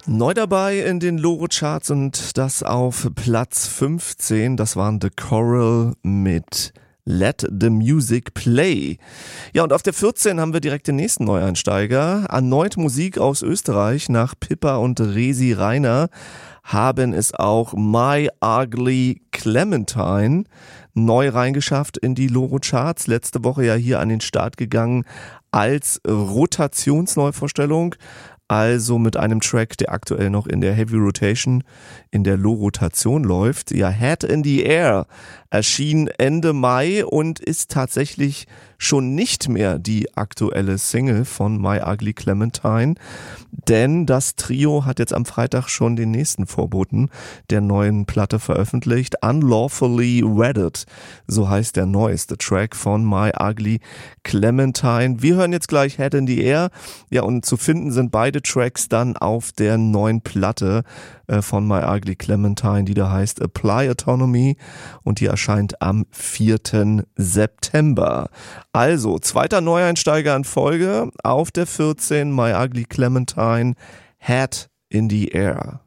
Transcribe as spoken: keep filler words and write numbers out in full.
Neu dabei in den Loro-Charts und das auf Platz fünfzehn, das waren The Coral mit Let the Music Play. Ja, und auf der vierzehn haben wir direkt den nächsten Neueinsteiger. Erneut Musik aus Österreich. Nach Pippa und Resi Reiner haben es auch My Ugly Clementine neu reingeschafft in die Loro-Charts. Letzte Woche ja hier an den Start gegangen als Rotationsneuvorstellung. Also mit einem Track, der aktuell noch in der Heavy Rotation, in der Low-Rotation läuft. Ja, Head in the Air erschien Ende Mai und ist tatsächlich schon nicht mehr die aktuelle Single von My Ugly Clementine, denn das Trio hat jetzt am Freitag schon den nächsten Vorboten der neuen Platte veröffentlicht. Unlawfully Wedded, so heißt der neueste Track von My Ugly Clementine. Wir hören jetzt gleich Head in the Air. Ja, und zu finden sind beide Tracks dann auf der neuen Platte äh, von My Ugly Clementine, die da heißt Apply Autonomy und die erscheint am vierten September. Also, zweiter Neueinsteiger in Folge, auf der vierzehn My Ugly Clementine, Head in the Air.